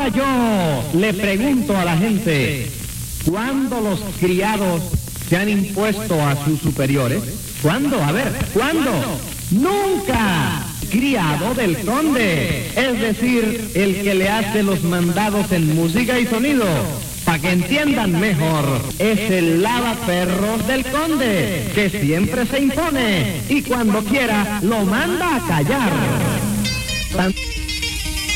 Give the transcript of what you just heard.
Ahora yo le pregunto a la gente, ¿cuándo los criados se han impuesto a sus superiores? ¿Cuándo? A ver, ¿cuándo? ¡Nunca! Criado del conde, es decir, el que le hace los mandados en música y sonido. Para que entiendan mejor, es el lavaperros del conde, que siempre se impone y cuando quiera lo manda a callar.